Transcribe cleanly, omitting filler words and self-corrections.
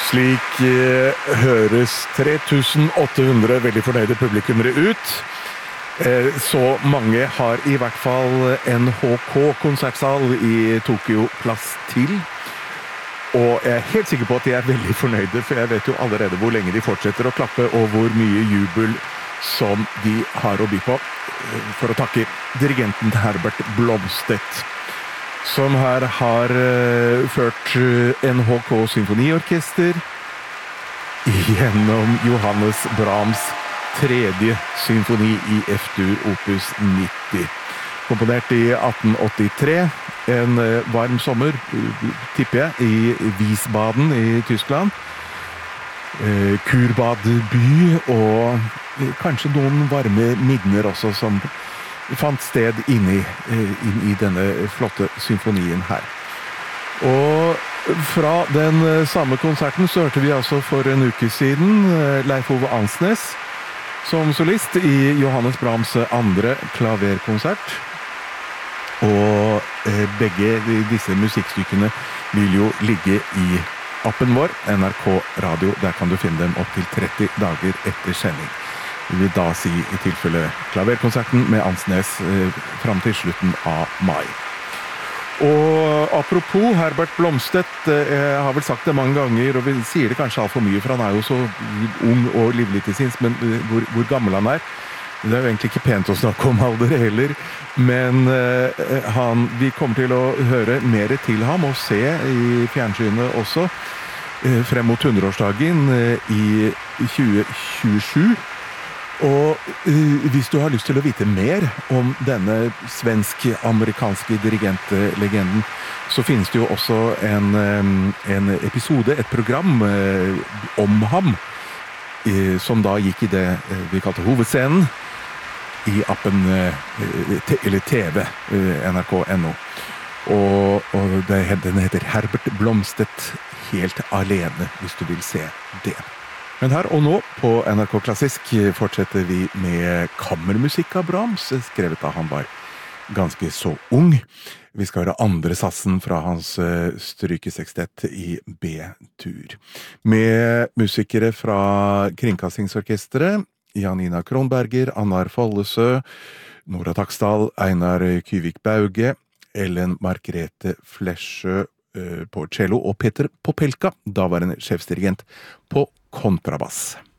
Slik høres 3800 veldig fornøyde publikummere ut. Så mange har i hvert fall NHK-konsertsal i Tokyo plass til. Og jeg er helt sikker på at de er veldig fornøyde, for jeg vet jo allerede hvor lenge de fortsetter å klappe, og hvor mye jubel som de har å by på, for å takke dirigenten Herbert Blomstedt, som her har ført NHK Symfoniorkester gjennom Johannes Brahms tredje symfoni i F-dur opus 90. Komponert i 1883, en varm sommer, tipper jeg, i Wiesbaden i Tyskland. Kurbadby og kanskje noen varme minner også som fant sted inn i denne flotte symfonien her. Og fra den samme konserten så hørte vi altså for en uke siden Leif Ove Ansnes som solist i Johannes Brahms andre klaverkonsert. Og begge disse musikkstykkene vil jo ligge i appen vår, NRK Radio. Der kan du finne dem opp til 30 dager etter sending. Vi vil da si i tilfelle klaverkonserten med Ansnes frem til slutten av mai. Og apropos Herbert Blomstedt, jeg har vel sagt det mange ganger, og vi sier det kanskje alt for mye, for han er jo så ung og livlig til sinns, men hvor gammel han er, det er jo egentlig ikke pent å snakke om alder heller, men vi kommer til å høre mer til ham og se i fjernsynet også, frem mot 100-årsdagen i 2027. Og hvis du har lyst til å vite mer om denne svensk-amerikanske dirigentlegenden, så finnes det jo også en episode, et program om ham, som da gikk i det vi kalte hovedscenen, i appen, eller TV, NRK.no. Og den heter Herbert Blomstedt helt alene, hvis du vil se det. Men her og nå på NRK Klassisk fortsetter vi med kammermusikk av Brahms, skrevet da han var ganske så ung. Vi skal høre andre satsen fra hans strykesekstett i B-dur. Med musikere fra Kringkastingsorkestret, Janina Kronberger, Annar Follesø, Nora Taksdal, Einar Kyvik Bauge, Ellen Margrethe Flesjø på cello og Peter Popelka, daværende sjefsdirigent på kontrabass.